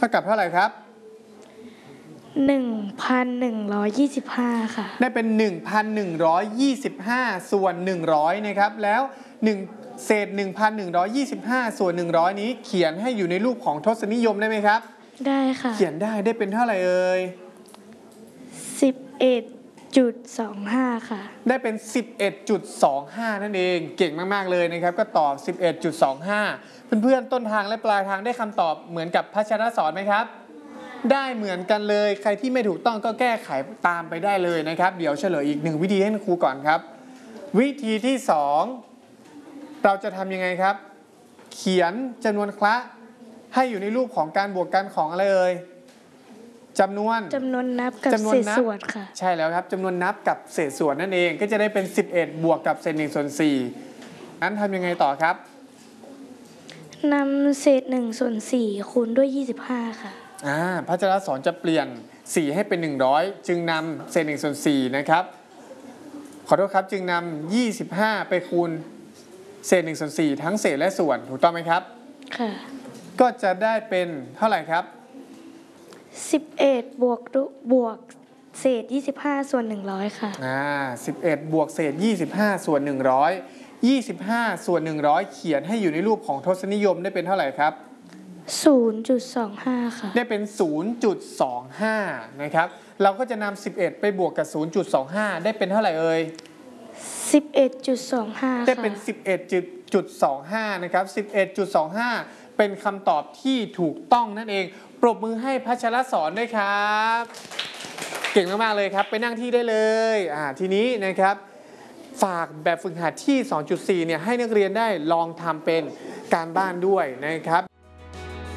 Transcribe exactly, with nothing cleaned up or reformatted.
ากับเท่าไหร่ครับหนึ่งพันหนึ่งร้อยยี่สิบห้า ค่ะได้เป็น หนึ่งพันหนึ่งร้อยยี่สิบห้า ส่วนหนึ่งร้อยนะครับแล้ว1เศษ หนึ่งพันหนึ่งร้อยยี่สิบห้า ส่วนหนึ่งร้อยนี้เขียนให้อยู่ในรูปของทศนิยมได้ไหมครับได้ค่ะเขียนได้ได้เป็นเท่าไหร่เอ่ยสิบเอ็ดจุดสองห้า ค่ะได้เป็น สิบเอ็ดจุดสองห้า นั่นเองเก่งมากๆเลยนะครับก็ตอบ สิบเอ็ดจุดสองห้า เพื่อนๆต้นทางและปลายทางได้คำตอบเหมือนกับพัชรสอนไหมครับได้เหมือนกันเลยใครที่ไม่ถูกต้องก็แก้ไขตามไปได้เลยนะครับเดี๋ยวเฉลยอีกหนึ่งวิธีให้ครูก่อนครับวิธีที่สองเราจะทำยังไงครับเขียนจำนวนคละให้อยู่ในรูปของการบวกกันของอะไรเอ่ยจำนวนจำนวนนับกับเศษส่วนค่ะใช่แล้วครับจำนวนนับกับเศษส่วนนั่นเองก็จะได้เป็นสิบเอ็ดบวกกับเศษหนึ่งส่วนสี่นั้นทำยังไงต่อครับนำเศษหนึ่งส่วนสี่คูณด้วยยี่สิบห้าค่ะอ่าพัชรสอนจะเปลี่ยนสี่ให้เป็นหนึ่งร้อยจึงนำเศษหนึ่งส่วนสี่นะครับขอโทษครับจึงนำยี่สิบห้าไปคูณเศษหนึ่งส่วนสี่ทั้งเศษและส่วนถูกต้องไหมครับค่ะก็จะได้เป็นเท่าไหร่ครับสิบเอ็ดบวกบวกเศษยี่สิบห้าส่วนหนึ่งร้อยค่ะอ่าสิบเอ็ดบวกเศษยี่สิบห้าส่วนหนึ่งร้อยยี่สิบห้าส่วนหนึ่งร้อยเขียนให้อยู่ในรูปของทศนิยมได้เป็นเท่าไหร่ครับศูนย์จุดสองห้า ค่ะได้เป็น ศูนย์จุดสองห้า นะครับเราก็จะนำสิบเอ็ดไปบวกกับ ศูนย์จุดสองห้า ได้เป็นเท่าไหร่เอ่ยสิบเอ็ดจุดสองห้า ค่ะได้เป็น สิบเอ็ดจุดสองห้า นะครับ สิบเอ็ดจุดสองห้า เป็นคำตอบที่ถูกต้องนั่นเองปรบมือให้พัชรสอนด้วยครับเก่งมากๆเลยครับไปนั่งที่ได้เลยอ่าทีนี้นะครับฝากแบบฝึกหัดที่ สองจุดสี่ เนี่ยให้นักเรียนได้ลองทำเป็นการบ้านด้วยนะครับ